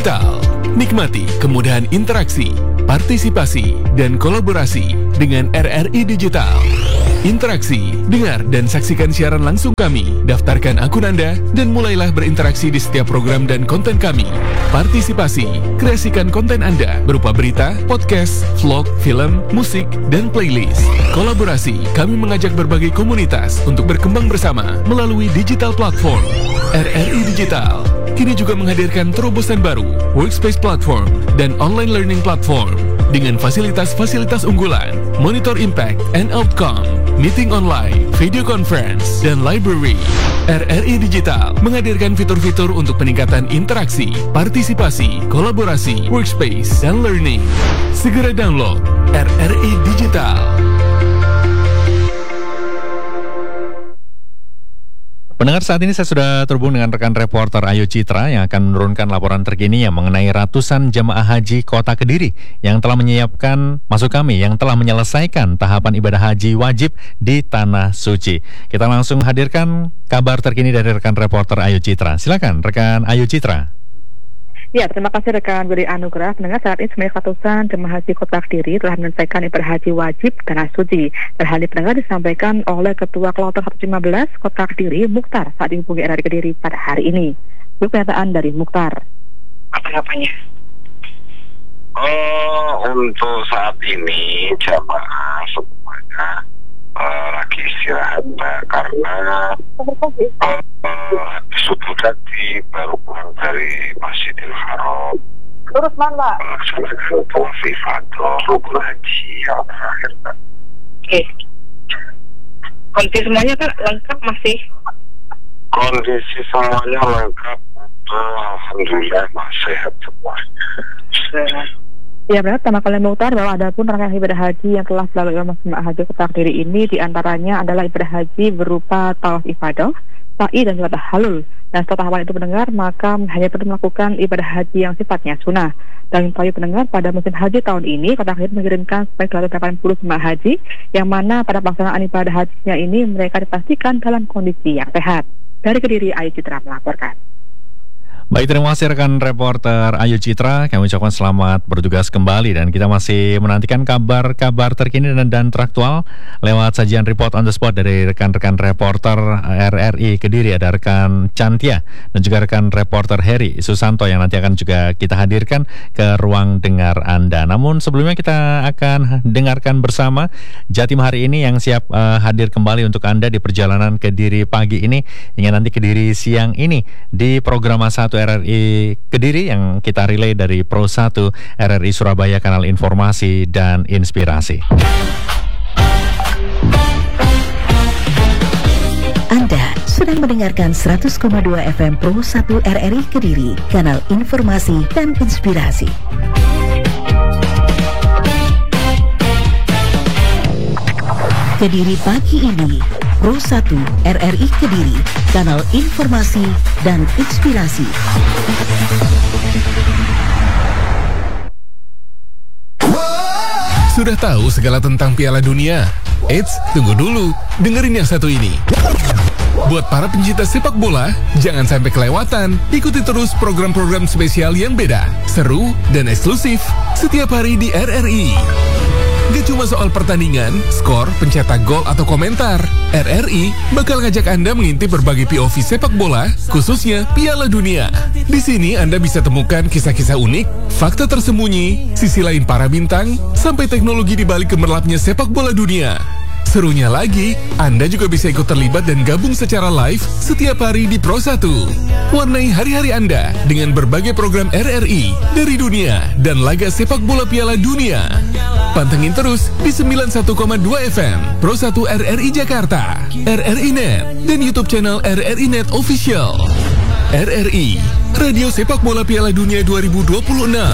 Digital. Nikmati kemudahan interaksi, partisipasi, dan kolaborasi dengan RRI Digital. Interaksi, dengar dan saksikan siaran langsung kami, daftarkan akun Anda, dan mulailah berinteraksi di setiap program dan konten kami. Partisipasi, kreasikan konten Anda berupa berita, podcast, vlog, film, musik, dan playlist. Kolaborasi, kami mengajak berbagai komunitas untuk berkembang bersama melalui digital platform. RRI Digital kini juga menghadirkan terobosan baru, workspace platform, dan online learning platform dengan fasilitas-fasilitas unggulan, monitor impact and outcome, meeting online, video conference, dan library. RRI Digital menghadirkan fitur-fitur untuk peningkatan interaksi, partisipasi, kolaborasi, workspace, dan learning. Segera download RRI Digital. Pendengar, saat ini saya sudah terhubung dengan rekan reporter Ayu Citra yang akan menurunkan laporan terkini yang mengenai ratusan jemaah haji Kota Kediri yang telah menyelesaikan tahapan ibadah haji wajib di Tanah Suci. Kita langsung hadirkan kabar terkini dari rekan reporter Ayu Citra. Silakan rekan Ayu Citra. Ya, terima kasih rekan Budi Anugrah. Pendengar, saat ini sebanyak ratusan jemaah haji Kota Kediri telah menyelesaikan ibadah haji wajib Tanah Suci. Dan hal ini pendengar disampaikan oleh Ketua Kloter 115 Kota Kediri, Mukhtar, saat dihubungi RRI Kediri pada hari ini. Pernyataan dari Mukhtar. Apa-apanya? Untuk saat ini jamaah semuanya lagi istirahat, Mbak, karena subuh tadi baru pulang dari Masjidil Haram melaksanakan tawaf ifadah rukun haji yang terakhir, Mbak. Oke. Kondisi semuanya kan lengkap masih? Kondisi semuanya lengkap, alhamdulillah masih sehat semuanya. Ya, benar. Pertama kali Mukhtar bahwa ada pun rangkaian ibadah haji yang telah dilakukan oleh jemaah haji Kota Kediri ini, diantaranya adalah ibadah haji berupa tawaf ifadah, sa'i, dan juga tahalul. Dan setelah tahapan itu pendengar, maka hanya perlu melakukan ibadah haji yang sifatnya sunnah. Dan untuk pendengar, pada musim haji tahun ini, Kota Kediri mengirimkan sebanyak 280 jemaah haji, yang mana pada pelaksanaan ibadah hajinya ini mereka dipastikan dalam kondisi yang sehat. Dari Kediri, Ayu Citra melaporkan. Baik, terima kasih rekan reporter Ayu Citra. Kami ucapkan selamat bertugas kembali dan kita masih menantikan kabar-kabar terkini dan teraktual lewat sajian report on the spot dari rekan-rekan reporter RRI Kediri. Ada rekan Chantia dan juga rekan reporter Heri Susanto yang nanti akan juga kita hadirkan ke ruang dengar Anda. Namun sebelumnya kita akan dengarkan bersama Jatim hari ini yang siap hadir kembali untuk Anda di perjalanan Kediri pagi ini hingga nanti Kediri siang ini di program 1 RRI Kediri yang kita relay dari Pro 1 RRI Surabaya, kanal informasi dan inspirasi. Anda sedang mendengarkan 100,2 FM Pro 1 RRI Kediri, kanal informasi dan inspirasi. Kediri pagi ini, Pro 1 RRI Kediri, kanal informasi dan inspirasi. Sudah tahu segala tentang Piala Dunia? Eits, tunggu dulu, dengerin yang satu ini. Buat para pencinta sepak bola, jangan sampai kelewatan. Ikuti terus program-program spesial yang beda, seru, dan eksklusif setiap hari di RRI. Gak cuma soal pertandingan, skor, pencetak gol, atau komentar. RRI bakal ngajak Anda mengintip berbagai POV sepak bola, khususnya Piala Dunia. Di sini Anda bisa temukan kisah-kisah unik, fakta tersembunyi, sisi lain para bintang, sampai teknologi di balik gemerlapnya sepak bola dunia. Serunya lagi, Anda juga bisa ikut terlibat dan gabung secara live setiap hari di Pro 1. Warnai hari-hari Anda dengan berbagai program RRI dari dunia dan laga sepak bola Piala Dunia. Pantengin terus di 91,2 FM Pro 1 RRI Jakarta, RRI Net, dan YouTube channel RRI Net Official. RRI, Radio Sepak Bola Piala Dunia 2026.